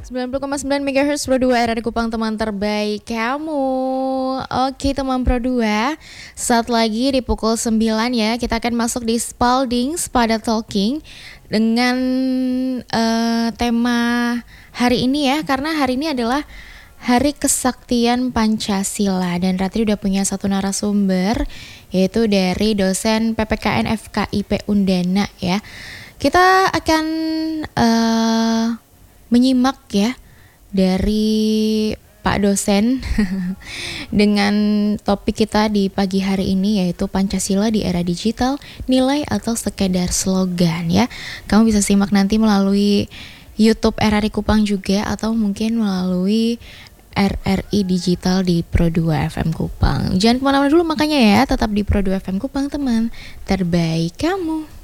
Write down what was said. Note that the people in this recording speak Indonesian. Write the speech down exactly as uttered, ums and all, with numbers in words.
sembilan puluh koma sembilan megahertz Pro dua R R Kupang, teman terbaik kamu. Oke teman Pro dua, saat lagi di pukul sembilan ya, kita akan masuk di Spalding Spada Talking dengan uh, tema hari ini ya, karena hari ini adalah Hari Kesaktian Pancasila. Dan Ratri udah punya satu narasumber, yaitu dari dosen P P K N F K I P Undana ya. Kita akan uh, menyimak ya dari Pak dosen dengan topik kita di pagi hari ini, yaitu Pancasila di era digital, nilai atau sekedar slogan ya. Kamu bisa simak nanti melalui YouTube R R I Kupang juga, atau mungkin melalui R R I Digital di Pro dua F M Kupang. Jangan kemana-mana dulu makanya ya, tetap di Pro dua F M Kupang, teman terbaik kamu.